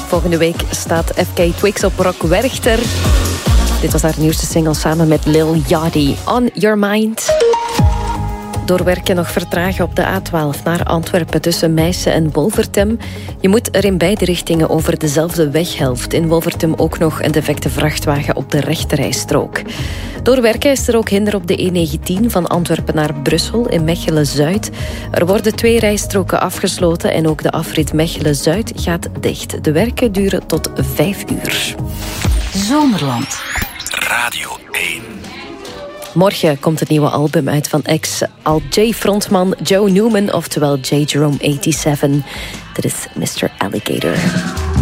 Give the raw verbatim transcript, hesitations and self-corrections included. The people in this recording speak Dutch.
Volgende week staat F K Twigs op Rock Werchter. Dit was haar nieuwste single samen met Lil Yachty. On Your Mind. Doorwerken nog vertragen op de A twaalf naar Antwerpen tussen Meissen en Wolvertem. Je moet er in beide richtingen over dezelfde weghelft. In Wolvertem ook nog een defecte vrachtwagen op de rechterrijstrook. Doorwerken is er ook hinder op de E negentien van Antwerpen naar Brussel in Mechelen-Zuid. Er worden twee rijstroken afgesloten en ook de afrit Mechelen-Zuid gaat dicht. De werken duren tot vijf uur. Zomerland. Radio één. Morgen komt het nieuwe album uit van ex-Al J-frontman Joe Newman, oftewel J. Jerome zevenennegentig. Dit is mister Alligator.